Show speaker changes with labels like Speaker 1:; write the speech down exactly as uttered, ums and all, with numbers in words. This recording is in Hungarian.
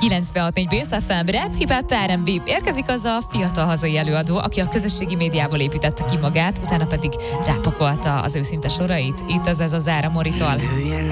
Speaker 1: kilencvenhat négy Bész ef em, rap, hip-hop, er and bé. Érkezik az a fiatal hazai előadó, aki a közösségi médiából építette ki magát, utána pedig rápakolta az őszinte sorait. Itt az Ez az Ára Moritól.